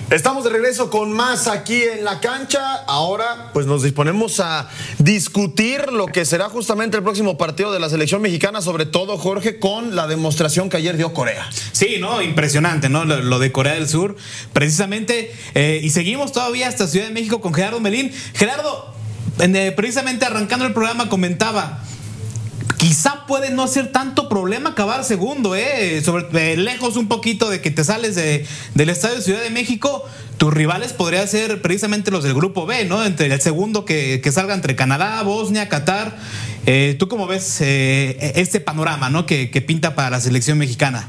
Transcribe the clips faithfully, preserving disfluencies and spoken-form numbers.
Estamos de regreso con más aquí en la cancha. Ahora pues nos disponemos a discutir lo que será justamente el próximo partido de la selección mexicana, sobre todo, Jorge, con la demostración que ayer dio Corea. Sí, no, impresionante, ¿no? Lo, lo de Corea del Sur, precisamente, eh, y seguimos todavía hasta Ciudad de México con Gerardo Melín. Gerardo, eh, precisamente arrancando el programa comentaba, quizá puede no ser tanto problema acabar segundo, ¿eh? Sobre, eh, lejos un poquito de que te sales de, del estadio de Ciudad de México. Tus rivales podrían ser precisamente los del grupo B, ¿no? Entre el segundo que, que salga entre Canadá, Bosnia, Qatar. Eh, ¿Tú cómo ves eh, este panorama, ¿no? que, que pinta para la selección mexicana?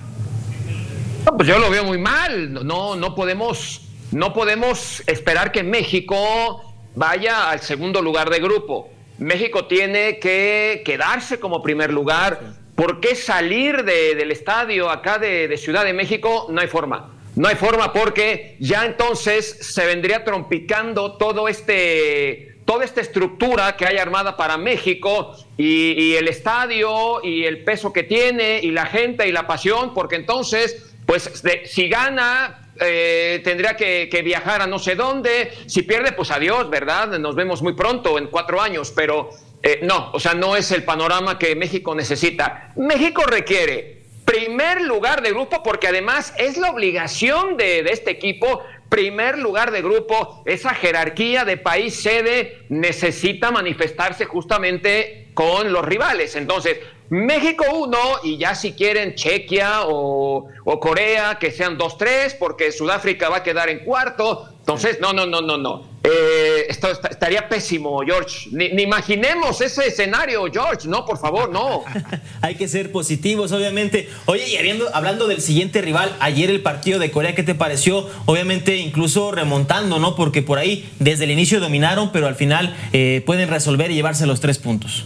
No, pues yo lo veo muy mal. No, no podemos, no podemos esperar que México vaya al segundo lugar de grupo. México tiene que quedarse como primer lugar. ¿Por qué salir de, del estadio acá de, de Ciudad de México? No hay forma. No hay forma porque ya entonces se vendría trompicando todo este, toda esta estructura que hay armada para México y, y el estadio y el peso que tiene y la gente y la pasión, porque entonces, pues de, si gana... Eh, tendría que, que viajar a no sé dónde. Si pierde, pues adiós, ¿verdad? Nos vemos muy pronto, en cuatro años. Pero eh, no, o sea, no es el panorama que México necesita. México requiere primer lugar de grupo, porque además es la obligación de, de este equipo. Primer lugar de grupo, esa jerarquía de país sede necesita manifestarse justamente con los rivales. Entonces, México uno, y ya si quieren Chequia o, o Corea, que sean dos tres, porque Sudáfrica va a quedar en cuarto. Entonces, no, no, no, no, no. Eh, esto estaría pésimo, George. Ni, ni imaginemos ese escenario, George. No, por favor, no. Hay que ser positivos, obviamente. Oye, y habiendo, hablando del siguiente rival, ayer el partido de Corea, ¿qué te pareció? Obviamente, incluso remontando, ¿no? Porque por ahí, desde el inicio dominaron, pero al final eh, pueden resolver y llevarse los tres puntos.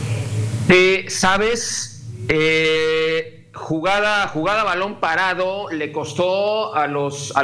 Eh, ¿Sabes? Eh, jugada, jugada balón parado le costó a los... A